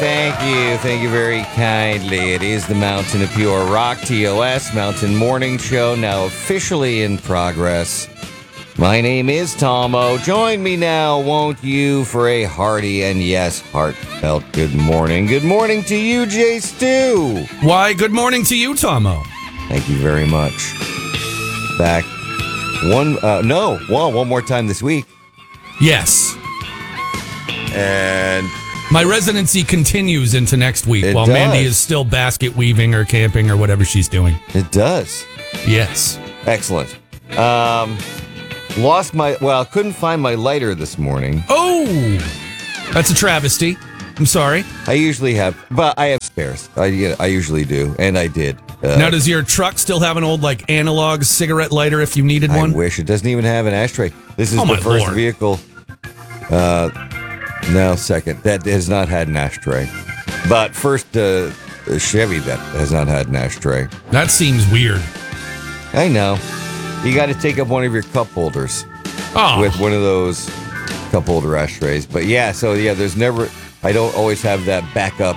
Thank you. Thank you very kindly. It is the Mountain of Pure Rock, TOS, Mountain Morning Show, now officially in progress. My name is Tomo. Join me now, won't you, for a hearty and, yes, heartfelt good morning. Good morning to you, Jay Stu. Why, good morning to you, Tomo. Thank you very much. Back one more time this week. Yes. And my residency continues into next week It while does. Mandy is still basket weaving or camping or whatever she's doing. it does. Yes. Excellent. Couldn't find my lighter this morning. Oh, that's a travesty. I'm sorry. I usually have, but I have spares. I usually do, and I did. Now, does your truck still have an old, analog cigarette lighter if you needed one? I wish it doesn't even have an ashtray. This is Oh, the my first Lord. vehicle. No, second. That has not had an ashtray. But first Chevy that has not had an ashtray. That seems weird. I know. You got to take up one of your cup holders Oh, with one of those cup holder ashtrays. But there's never. I don't always have that backup,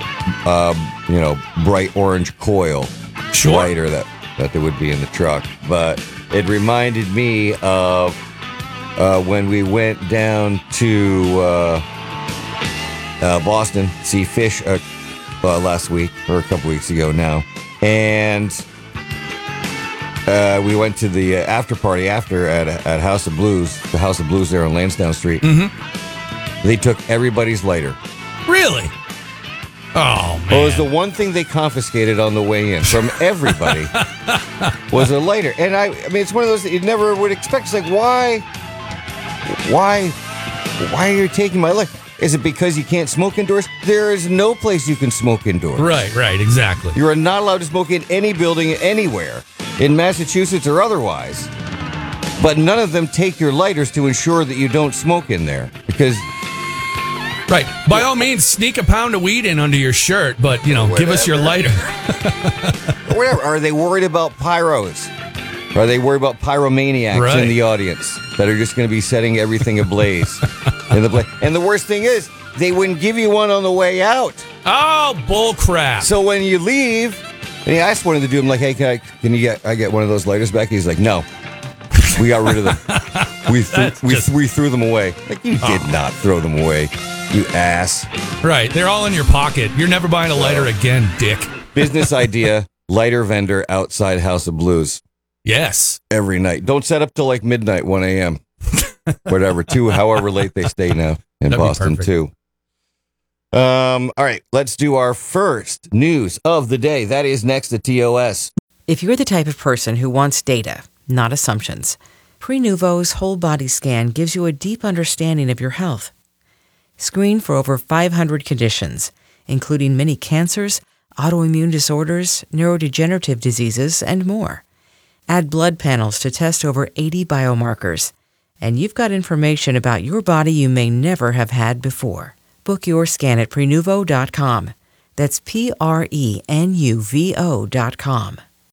bright orange coil sure. lighter that there would be in the truck. But it reminded me of when we went down to Boston to see Fish last week, or a couple weeks ago now. And we went to the after party at House of Blues, the House of Blues there on Lansdowne Street. Mm-hmm. They took everybody's lighter. Really? Oh, man. Well, it was the one thing they confiscated on the way in from everybody was a lighter. And I mean, it's one of those that you never would expect. It's like, why are you taking my lighter? Is it because you can't smoke indoors? There is no place you can smoke indoors. Right, exactly. You are not allowed to smoke in any building anywhere, in Massachusetts or otherwise. But none of them take your lighters to ensure that you don't smoke in there. Because... Right. By all means, sneak a pound of weed in under your shirt, but, give us your lighter. Whatever. Are they worried about pyros? Are they worried about pyromaniacs in the audience that are just going to be setting everything ablaze? And the worst thing is, they wouldn't give you one on the way out. Oh, bull crap. So when you leave, and I asked one of the dude, I'm like, hey, can I get one of those lighters back? He's like, no. We got rid of them. We threw them away. Like, you did not throw them away, you ass. Right. They're all in your pocket. You're never buying a lighter again, dick. Business idea, lighter vendor outside House of Blues. Yes. Every night. Don't set up till like midnight, 1 a.m. Whatever, however late they stay now in That'd Boston, too. All right, let's do our first news of the day. That is next to TOS. If you're the type of person who wants data, not assumptions, Prenuvo's whole body scan gives you a deep understanding of your health. Screen for over 500 conditions, including many cancers, autoimmune disorders, neurodegenerative diseases, and more. Add blood panels to test over 80 biomarkers, and you've got information about your body you may never have had before. Book your scan at Prenuvo.com. That's Prenuvo.com.